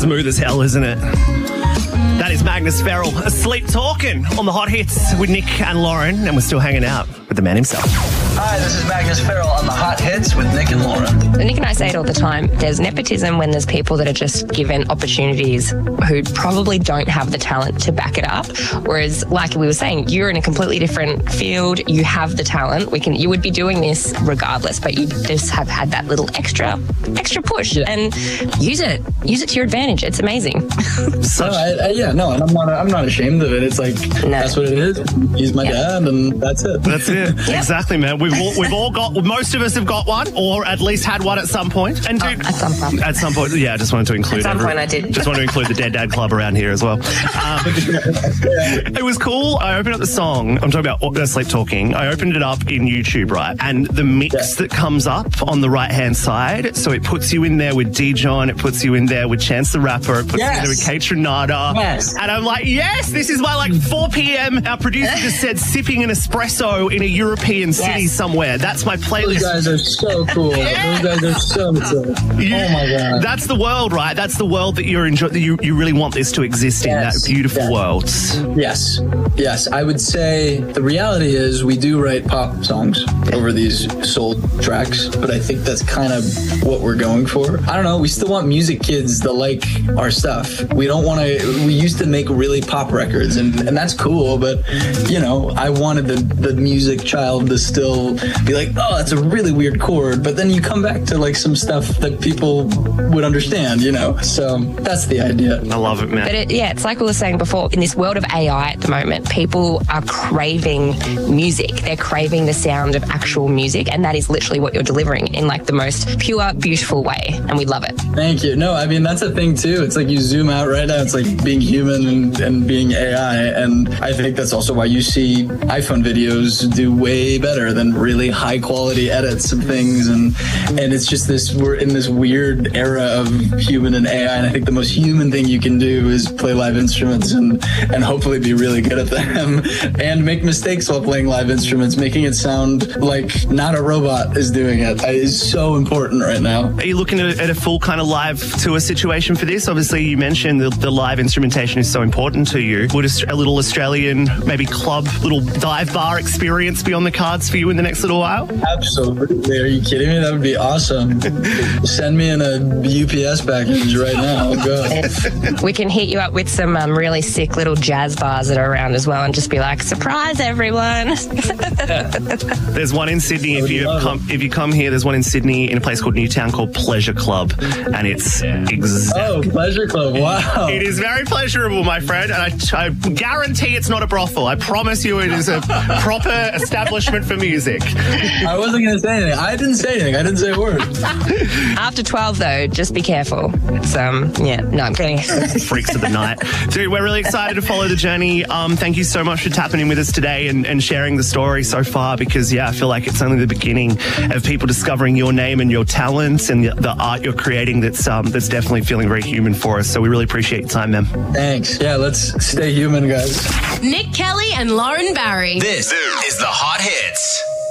Smooth as hell, isn't it? That is Magnus Ferrell, asleep talking on the Hot Hits with Nick and Lauren, and we're still hanging out with the man himself. Hi, this is Magnus Ferrell on the Hot Hits with Nick and Lauren. Nick and I say it all the time. There's nepotism when there's people that are just given opportunities who probably don't have the talent to back it up. Whereas, like we were saying, you're in a completely different field. You have the talent. You would be doing this regardless, but you just have had that little extra push, and use it. Use it to your advantage. It's amazing. And I'm not ashamed of it. It's like, that's what it is. He's my dad, and that's it. That's it. Exactly, man. We've all got, most of us have got one, or at least had one at some point. And dude, at some point. At some point, yeah, I just wanted to include At some point I did. Just wanted to include the Dead Dad Club around here as well. It was cool. I opened up the song. I'm talking about Sleep Talking. I opened it up in YouTube, right? And the mix that comes up on the right-hand side, so it puts you in there with Dijon, it puts you in there with Chance the Rapper, it puts you in there with Kate Trinata. Yes. And I'm like, yes, this is why, 4 p.m. Our producer just said sipping an espresso in a European city somewhere. That's my playlist. Those guys are so cool. Those guys are so cool. Oh my God. That's the world, right? That's the world that you're enjoying. You really want this to exist in, that beautiful world. Yes. I would say the reality is we do write pop songs over these soul tracks, but I think that's kind of what we're going for. I don't know. We still want music kids to like our stuff. We don't want to. We used to make really pop records, and that's cool, but I wanted the music child to still be like, oh, that's a really weird chord, but then you come back to some stuff that people would understand, so that's the idea. I love it, man. But it's like we were saying before, in this world of AI at the moment, people are craving music. They're craving the sound of actual music, and that is literally what you're delivering in the most pure, beautiful way, and we love it. Thank you. No, I mean, that's a thing too. It's like you zoom out right now, it's like being human and being AI, and I think that's also why you see iPhone videos do way better than really high quality edits of things, and it's just we're in this weird era of human and AI, and I think the most human thing you can do is play live instruments and hopefully be really good at them and make mistakes while playing live instruments. Making it sound like not a robot is doing it is so important right now. Are you looking at a full kind of live tour situation for this? Obviously, you mentioned the live instrumentation is so important to you. Would a little Australian, maybe club, little dive bar experience be on the cards for you in the next little while? Absolutely. Are you kidding me? That would be awesome. Send me in a UPS package right now. I'll go. We can hit you up with some really sick little jazz bars that are around as well, and just be like, surprise everyone. There's one in Sydney. If you come here, there's one in Sydney in a place called Newtown called Pleasure Club, and it's Pleasure Club. Wow. It is very pleasurable, my friend, and I guarantee it's not a brothel. I promise you it is a proper establishment for music. I wasn't going to say anything. I didn't say anything. I didn't say a word. After 12, though, just be careful. It's, no, I'm kidding. Freaks of the night. Dude, we're really excited to follow the journey. Thank you so much for tapping in with us today and sharing the story so far, because, I feel like it's only the beginning of people discovering your name and your talents and the art you're creating that's definitely feeling very human for us. So we really appreciate your time, man. Thanks. Yeah, let's stay human, guys. Nick Kelly and Lauren Barry. This is the Hot Hits.